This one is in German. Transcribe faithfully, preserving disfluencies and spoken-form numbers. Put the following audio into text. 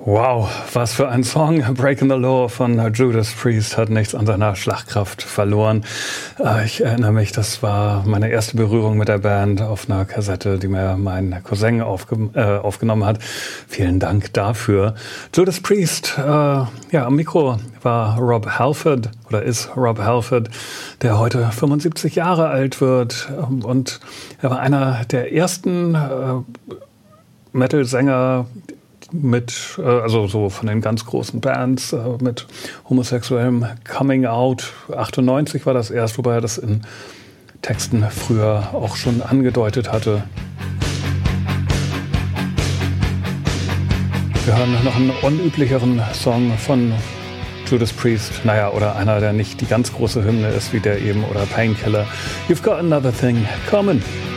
Wow, was für ein Song. Breaking the Law von Judas Priest hat nichts an seiner Schlagkraft verloren. Ich erinnere mich, das war meine erste Berührung mit der Band auf einer Kassette, die mir mein Cousin aufge- äh, aufgenommen hat. Vielen Dank dafür. Judas Priest, äh, ja, am Mikro war Rob Halford oder ist Rob Halford, der heute fünfundsiebzig Jahre alt wird. Und er war einer der ersten äh, Metal-Sänger, mit, also so von den ganz großen Bands, mit homosexuellem Coming Out. achtundneunzig war das erst, wobei er das in Texten früher auch schon angedeutet hatte. Wir hören noch einen unüblicheren Song von Judas Priest, naja, oder einer, der nicht die ganz große Hymne ist, wie der eben, oder Painkiller. You've got another thing coming.